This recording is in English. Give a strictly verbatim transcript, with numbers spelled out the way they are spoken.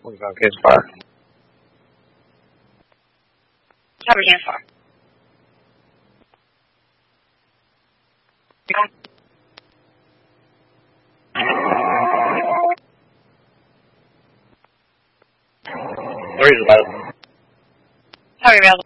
twenty-five K is fire. Cover ten four. Three is available. Sorry, available.